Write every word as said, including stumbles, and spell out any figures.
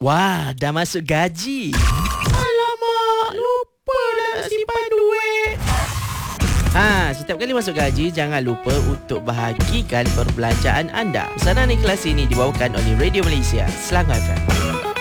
Wah, dah masuk gaji. Alamak, lupa dah nak simpan duit. Ha, setiap kali masuk gaji, jangan lupa untuk bahagikan perbelanjaan anda. Pesanan ikhlas ini dibawakan oleh Radio Malaysia, Selangor F M.